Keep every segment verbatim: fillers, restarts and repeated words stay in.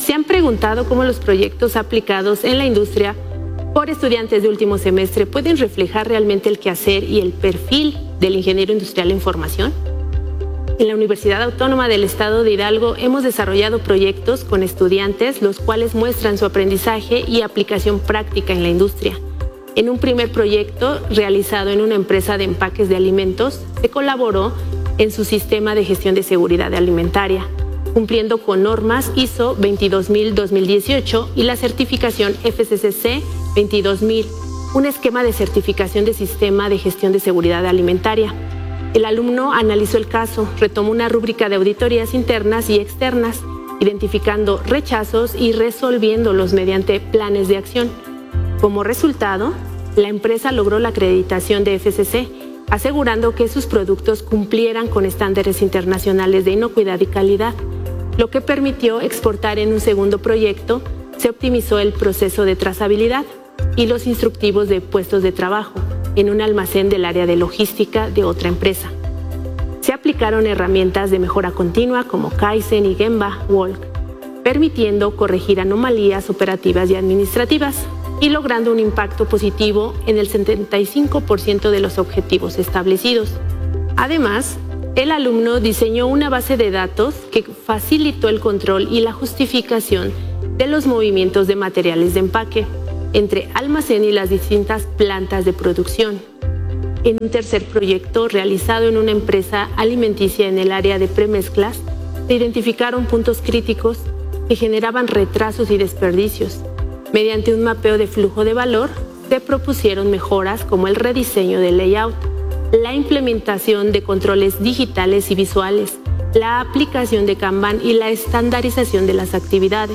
¿Se han preguntado cómo los proyectos aplicados en la industria por estudiantes de último semestre pueden reflejar realmente el quehacer y el perfil del ingeniero industrial en formación? En la Universidad Autónoma del Estado de Hidalgo hemos desarrollado proyectos con estudiantes, los cuales muestran su aprendizaje y aplicación práctica en la industria. En un primer proyecto realizado en una empresa de empaques de alimentos, se colaboró en su sistema de gestión de seguridad alimentaria, cumpliendo con normas I S O veintidós mil dos mil dieciocho y la certificación F C C C veintidós mil, un esquema de certificación de sistema de gestión de seguridad alimentaria. El alumno analizó el caso, retomó una rúbrica de auditorías internas y externas, identificando rechazos y resolviéndolos mediante planes de acción. Como resultado, la empresa logró la acreditación de F C C, asegurando que sus productos cumplieran con estándares internacionales de inocuidad y calidad, lo que permitió exportar en un segundo proyecto. Se optimizó el proceso de trazabilidad y los instructivos de puestos de trabajo en un almacén del área de logística de otra empresa. Se aplicaron herramientas de mejora continua como Kaizen y Gemba Walk, permitiendo corregir anomalías operativas y administrativas y logrando un impacto positivo en el setenta y cinco por ciento de los objetivos establecidos. Además, el alumno diseñó una base de datos que facilitó el control y la justificación de los movimientos de materiales de empaque entre almacén y las distintas plantas de producción. En un tercer proyecto realizado en una empresa alimenticia en el área de premezclas, se identificaron puntos críticos que generaban retrasos y desperdicios. Mediante un mapeo de flujo de valor, se propusieron mejoras como el rediseño del layout, la implementación de controles digitales y visuales, la aplicación de Kanban y la estandarización de las actividades,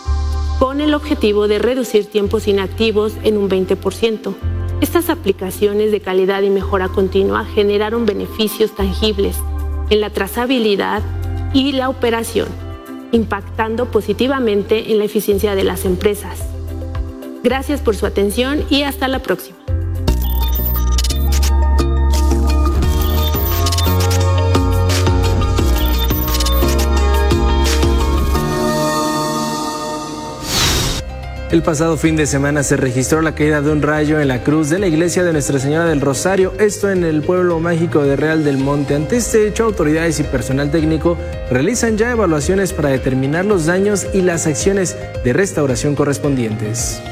con el objetivo de reducir tiempos inactivos en un veinte por ciento. Estas aplicaciones de calidad y mejora continua generaron beneficios tangibles en la trazabilidad y la operación, impactando positivamente en la eficiencia de las empresas. Gracias por su atención y hasta la próxima. El pasado fin de semana se registró la caída de un rayo en la cruz de la iglesia de Nuestra Señora del Rosario, esto en el pueblo mágico de Real del Monte. Ante este hecho, autoridades y personal técnico realizan ya evaluaciones para determinar los daños y las acciones de restauración correspondientes.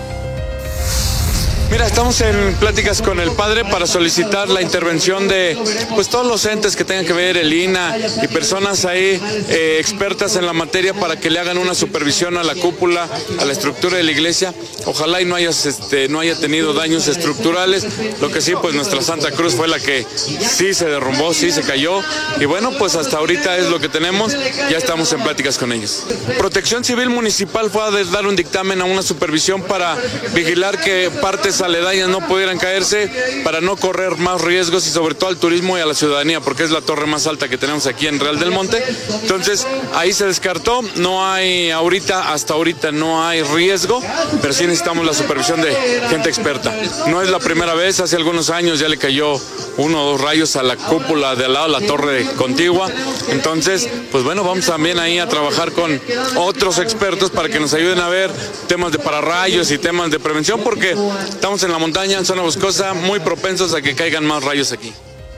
Mira, estamos en pláticas con el padre para solicitar la intervención de pues todos los entes que tengan que ver, el I N A y personas ahí eh, expertas en la materia para que le hagan una supervisión a la cúpula, a la estructura de la iglesia. Ojalá y no, hayas, este, no haya tenido daños estructurales. Lo que sí, pues nuestra Santa Cruz fue la que sí se derrumbó, sí se cayó. Y bueno, pues hasta ahorita es lo que tenemos. Ya estamos en pláticas con ellos. Protección Civil Municipal fue a dar un dictamen a una supervisión para vigilar que partes aledañas no pudieran caerse, para no correr más riesgos y sobre todo al turismo y a la ciudadanía, porque es la torre más alta que tenemos aquí en Real del Monte. Entonces ahí se descartó, no hay ahorita, hasta ahorita no hay riesgo, pero sí necesitamos la supervisión de gente experta. No es la primera vez, hace algunos años ya le cayó uno o dos rayos a la cúpula de al lado, la torre contigua. Entonces, pues bueno, vamos también ahí a trabajar con otros expertos para que nos ayuden a ver temas de pararrayos y temas de prevención, porque estamos en la montaña, en zona boscosa, muy propensos a que caigan más rayos aquí.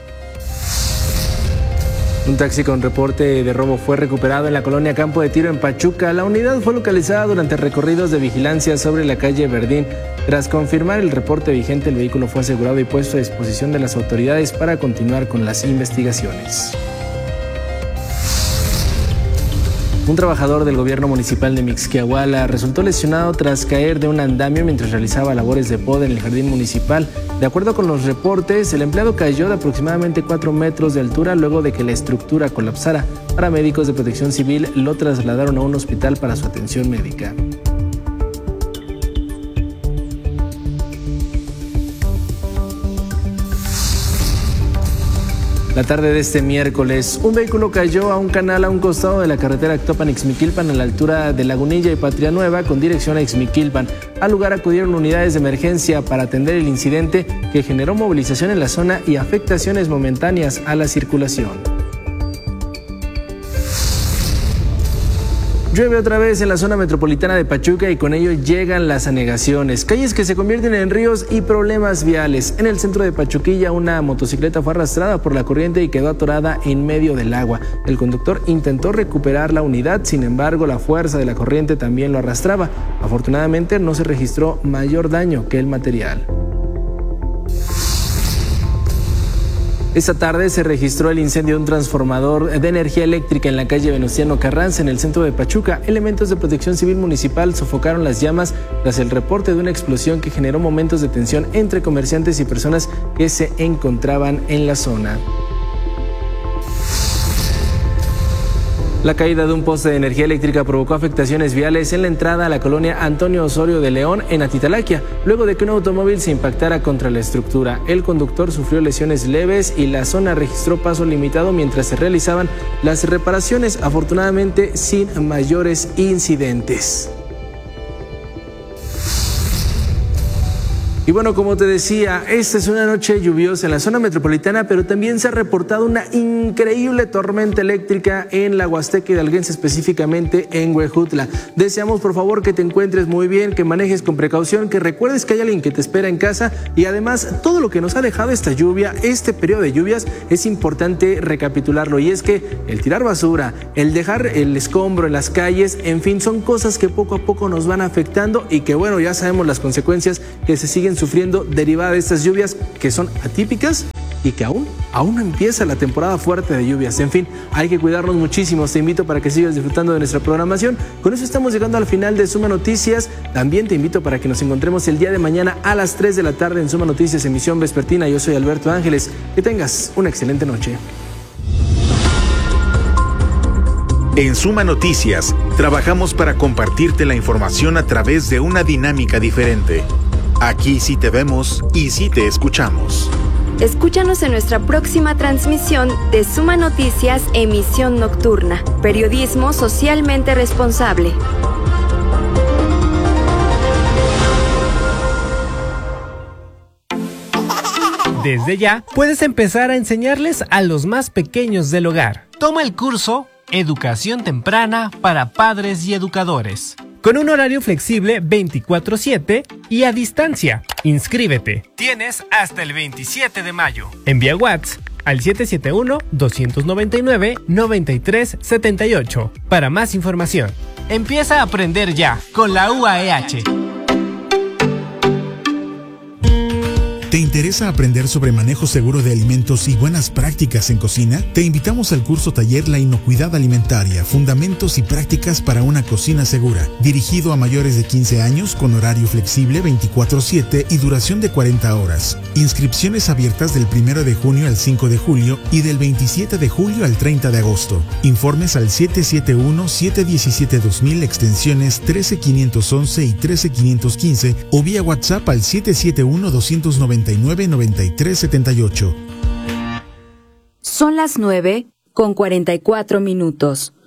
Un taxi con reporte de robo fue recuperado en la colonia Campo de Tiro en Pachuca. La unidad fue localizada durante recorridos de vigilancia sobre la calle Verdín. Tras confirmar el reporte vigente, el vehículo fue asegurado y puesto a disposición de las autoridades para continuar con las investigaciones. Un trabajador del gobierno municipal de Mixquiahuala resultó lesionado tras caer de un andamio mientras realizaba labores de poda en el jardín municipal. De acuerdo con los reportes, el empleado cayó de aproximadamente cuatro metros de altura luego de que la estructura colapsara. Paramédicos de Protección Civil lo trasladaron a un hospital para su atención médica. La tarde de este miércoles, un vehículo cayó a un canal a un costado de la carretera Actopan-Ixmiquilpan a la altura de Lagunilla y Patria Nueva con dirección a Ixmiquilpan. Al lugar acudieron unidades de emergencia para atender el incidente que generó movilización en la zona y afectaciones momentáneas a la circulación. Llueve otra vez en la zona metropolitana de Pachuca y con ello llegan las anegaciones. Calles que se convierten en ríos y problemas viales. En el centro de Pachuquilla, una motocicleta fue arrastrada por la corriente y quedó atorada en medio del agua. El conductor intentó recuperar la unidad, sin embargo, la fuerza de la corriente también lo arrastraba. Afortunadamente, no se registró mayor daño que el material. Esta tarde se registró el incendio de un transformador de energía eléctrica en la calle Venustiano Carranza, en el centro de Pachuca. Elementos de protección civil municipal sofocaron las llamas tras el reporte de una explosión que generó momentos de tensión entre comerciantes y personas que se encontraban en la zona. La caída de un poste de energía eléctrica provocó afectaciones viales en la entrada a la colonia Antonio Osorio de León, en Atitalaquia, luego de que un automóvil se impactara contra la estructura. El conductor sufrió lesiones leves y la zona registró paso limitado mientras se realizaban las reparaciones, afortunadamente sin mayores incidentes. Y bueno, como te decía, esta es una noche lluviosa en la zona metropolitana, pero también se ha reportado una increíble tormenta eléctrica en la Huasteca hidalguense, específicamente en Huejutla. Deseamos, por favor, que te encuentres muy bien, que manejes con precaución, que recuerdes que hay alguien que te espera en casa y además todo lo que nos ha dejado esta lluvia, este periodo de lluvias, es importante recapitularlo. Y es que el tirar basura, el dejar el escombro en las calles, en fin, son cosas que poco a poco nos van afectando y que, bueno, ya sabemos las consecuencias que se siguen sufriendo derivada de estas lluvias que son atípicas y que aún, aún no empieza la temporada fuerte de lluvias. En fin, hay que cuidarnos muchísimo. Te invito para que sigas disfrutando de nuestra programación. Con eso estamos llegando al final de Suma Noticias. También te invito para que nos encontremos el día de mañana a las tres de la tarde en Suma Noticias, emisión vespertina. Yo soy Alberto Ángeles. Que tengas una excelente noche. En Suma Noticias, trabajamos para compartirte la información a través de una dinámica diferente. Aquí sí te vemos y sí te escuchamos. Escúchanos en nuestra próxima transmisión de Suma Noticias, emisión nocturna. Periodismo socialmente responsable. Desde ya, puedes empezar a enseñarles a los más pequeños del hogar. Toma el curso Educación Temprana para Padres y Educadores, con un horario flexible veinticuatro siete y a distancia. Inscríbete. Tienes hasta el veintisiete de mayo. Envía WhatsApp al siete siete uno, dos nueve nueve, nueve tres siete ocho para más información. Empieza a aprender ya con la U A E H. ¿Te interesa aprender sobre manejo seguro de alimentos y buenas prácticas en cocina? Te invitamos al curso taller La Inocuidad Alimentaria, Fundamentos y Prácticas para una Cocina Segura, dirigido a mayores de quince años con horario flexible veinticuatro siete y duración de cuarenta horas. Inscripciones abiertas del primero de junio al cinco de julio y del veintisiete de julio al treinta de agosto. Informes al siete siete uno, siete uno siete, dos mil, extensiones trece quinientos once y trece quinientos quince o vía WhatsApp al siete siete uno, dos nueve nueve, nueve tres siete ocho. Son las nueve con cuarenta y cuatro minutos.